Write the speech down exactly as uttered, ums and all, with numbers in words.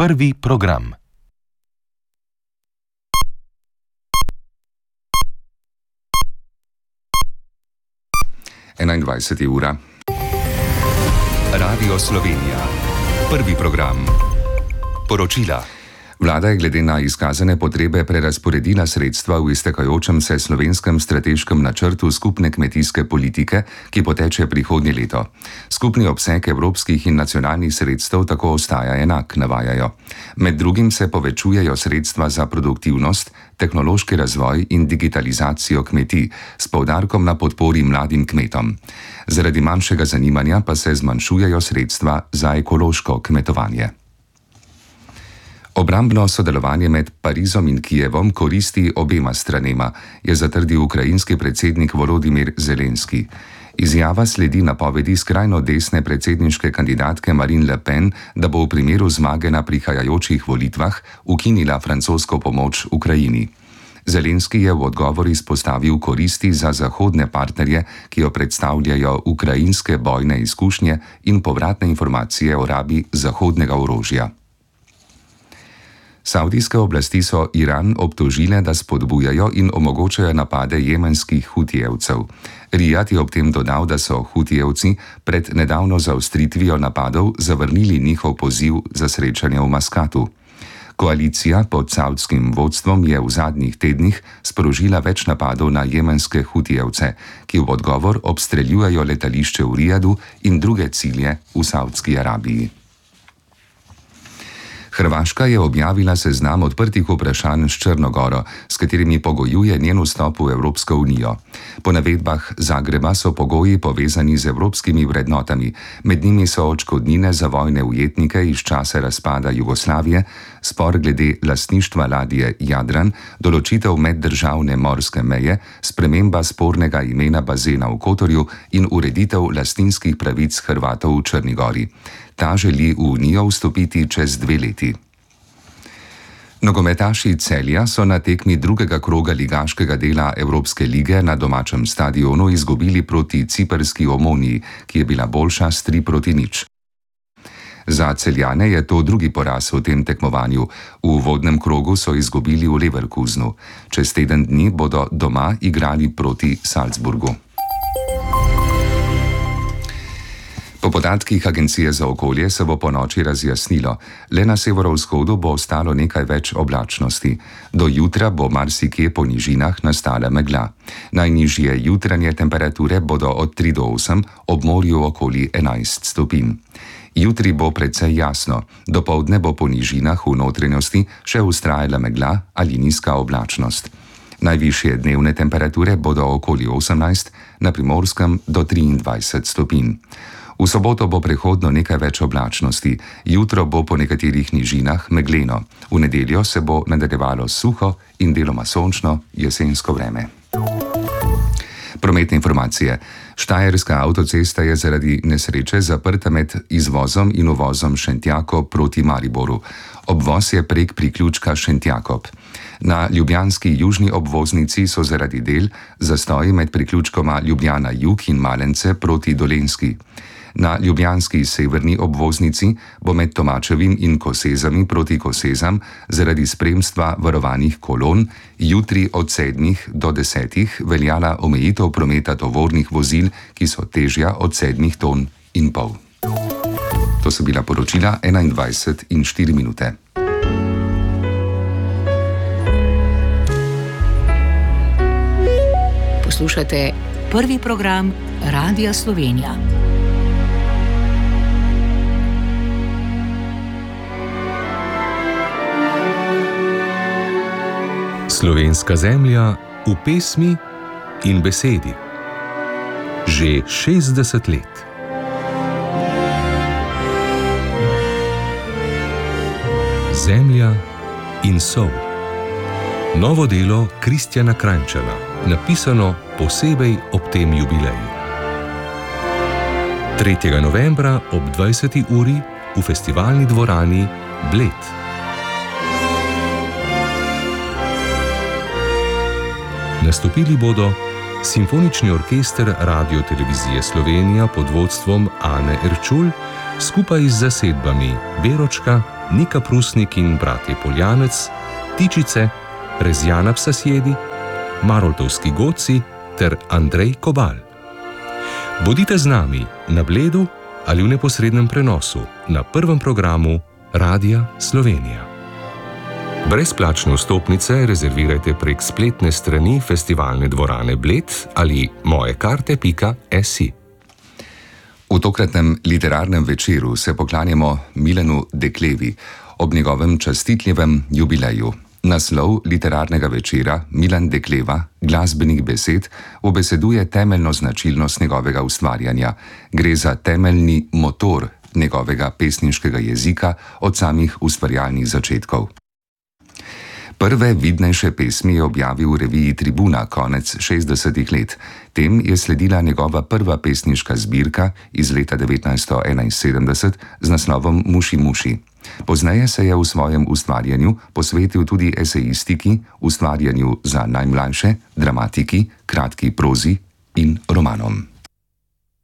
Prvi program. enaindvajseta ura. Radio Slovenija. Prvi program. Poročila. Vlada je glede na izkazane potrebe prerazporedila sredstva v iztekajočem se slovenskem strateškem načrtu skupne kmetijske politike, ki poteče prihodnje leto. Skupni obseg evropskih in nacionalnih sredstev tako ostaja enak, navajajo. Med drugim se povečujejo sredstva za produktivnost, tehnološki razvoj in digitalizacijo kmetij, s poudarkom na podpori mladim kmetom. Zaradi manjšega zanimanja pa se zmanjšujejo sredstva za ekološko kmetovanje. Obrambno sodelovanje med Parizom in Kijevom koristi obema stranema, je zatrdil ukrajinski predsednik Volodimir Zelenski. Izjava sledi napovedi skrajno desne predsedniške kandidatke Marine Le Pen, da bo v primeru zmage na prihajajočih volitvah ukinila francosko pomoč Ukrajini. Zelenski je v odgovoru izpostavil koristi za zahodne partnerje, ki jo predstavljajo ukrajinske bojne izkušnje in povratne informacije o rabi zahodnega orožja. Savdijske oblasti so Iran obtožile, da spodbujajo in omogočajo napade jemenskih hutijevcev. Rijad je ob tem dodal, da so hutijevci pred nedavno zaostritvijo napadov zavrnili njihov poziv za srečanje v Maskatu. Koalicija pod savdskim vodstvom je v zadnjih tednih sprožila več napadov na jemenske hutijevce, ki v odgovor obstreljujejo letališče v Rijadu in druge cilje v Savdski Arabiji. Hrvaška je objavila seznam odprtih vprašanj s Črno Goro, s katerimi pogojuje njen vstop v Evropsko unijo. Po navedbah Zagreba so pogoji povezani z evropskimi vrednotami, med njimi so odškodnine za vojne ujetnike iz časa razpada Jugoslavije, spor glede lastništva ladje Jadran, določitev meddržavne morske meje, sprememba spornega imena bazena v Kotorju in ureditev lastninskih pravic Hrvatov v Črni Gori. Ta želi v unijo vstopiti čez dve leti. Nogometaši Celja so na tekmi drugega kroga ligaškega dela Evropske lige na domačem stadionu izgubili proti ciprski Omoniji, ki je bila boljša s tri proti nič. Za Celjane je to drugi poraz v tem tekmovanju. V uvodnem krogu so izgubili v Leverkusenu. Čez teden dni bodo doma igrali proti Salzburgu. Po podatkih Agencije za okolje se bo po noči razjasnilo. Le na severovzhodu bo ostalo nekaj več oblačnosti. Do jutra bo marsikje po nižinah nastala megla. Najnižje jutranje temperature bodo od tri do osem, ob morju okoli enajst stopinj. Jutri bo precej jasno, dopoldne bo po nižinah v notranjosti še vztrajala megla ali nizka oblačnost. Najvišje dnevne temperature bodo okoli osemnajst, na Primorskem do triindvajset stopinj. V soboto bo prehodno nekaj več oblačnosti, jutro bo po nekaterih nižinah megleno. V nedeljo se bo nadaljevalo suho in deloma sončno jesensko vreme. Prometne informacije. Štajerska avtocesta je zaradi nesreče zaprta med izvozom in uvozom Šentjakov proti Mariboru. Obvoz je prek priključka Šentjakov. Na ljubljanski južni obvoznici so zaradi del zastoji med priključkoma Ljubljana Jug in Malence proti Dolenjski. Na ljubljanski severni obvoznici bo med Tomačevim in Kosezami proti Kosezam zaradi spremstva varovanih kolon jutri od sedmih do desetih veljala omejitev prometa tovornih vozil, ki so težja od sedmih ton in pol. To so bila poročila enaindvajset in štiri minute. Poslušate prvi program Radia Slovenija. Slovenska zemlja v pesmi in besedi. Že šestdeset let. Zemlja in sol. Novo delo Kristjana Kranjčana, napisano posebej ob tem jubileju. tretjega novembra ob dvajseti uri v festivalni dvorani Bled. Nastopili bodo Simfonični orkester Radio-televizije Slovenija pod vodstvom Ane Erčul skupaj z zasedbami Beročka, Nika Prusnik in bratje Poljanec, Tičice, Rezjana Psasjedi, Maroltovski Goci ter Andrej Kobal. Bodite z nami na Bledu ali v neposrednem prenosu na prvem programu Radia Slovenija. Brezplačne vstopnice rezervirajte prek spletne strani Festivalne dvorane Bled ali mojekarte pika si. V tokratnem literarnem večeru se poklanjamo Milanu Deklevi ob njegovem častitljivem jubileju. Naslov literarnega večera Milan Dekleva, glasbenih besed, obeseduje temeljno značilnost njegovega ustvarjanja. Gre za temeljni motor njegovega pesniškega jezika od samih ustvarjalnih začetkov. Prve vidnejše pesmi je objavil v reviji Tribuna konec šestdesetih let. Tem je sledila njegova prva pesniška zbirka iz leta devetnajststo enainsedemdeset z naslovom Muši muši. Pozneje se je v svojem ustvarjanju posvetil tudi esejistiki, ustvarjanju za najmlajše, dramatiki, kratki prozi in romanom.